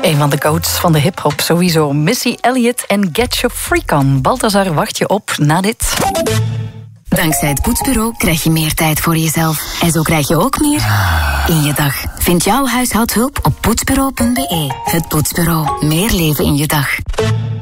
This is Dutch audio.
Een van de goats van de hip-hop sowieso. Missy Elliott en Get Your Freak On. Balthazar wacht je op na dit. Dankzij het Poetsbureau krijg je meer tijd voor jezelf. En zo krijg je ook meer in je dag. Vind jouw huishoudhulp op poetsbureau.be. Het Poetsbureau. Meer leven in je dag.